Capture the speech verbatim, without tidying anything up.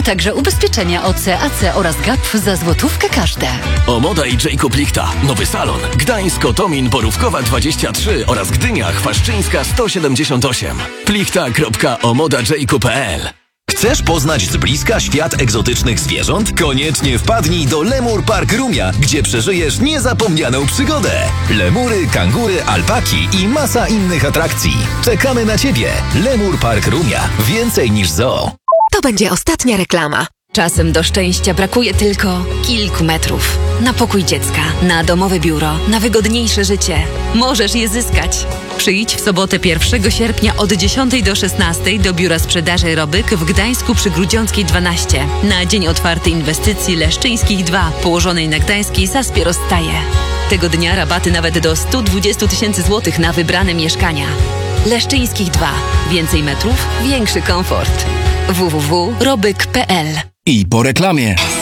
także ubezpieczenia O C, A C oraz G A P za złotówkę każde. Omoda i Jacob Lichta. Nowy salon. Gdańsk, Kotomin, Borówkowa dwadzieścia trzy oraz Gdynia, Chwaszczyńska sto siedemdziesiąt osiem. plichta kropka omoda jacob kropka p l. Chcesz poznać z bliska świat egzotycznych zwierząt? Koniecznie wpadnij do Lemur Park Rumia, gdzie przeżyjesz niezapomnianą przygodę. Lemury, kangury, alpaki i masa innych atrakcji. Czekamy na Ciebie. Lemur Park Rumia. Więcej niż zoo. To będzie ostatnia reklama. Czasem do szczęścia brakuje tylko kilku metrów. Na pokój dziecka, na domowe biuro, na wygodniejsze życie. Możesz je zyskać. Przyjdź w sobotę pierwszego sierpnia od dziesiątej do szesnastej do Biura Sprzedaży Robyk w Gdańsku przy Grudziąckiej dwanaście. Na dzień otwarty inwestycji Leszczyńskich dwa, położonej na gdańskiej Zaspie rozstaje. Tego dnia rabaty nawet do sto dwadzieścia tysięcy złotych na wybrane mieszkania. Leszczyńskich dwa. Więcej metrów, większy komfort. w w w kropka robyk kropka p l. I po reklamie.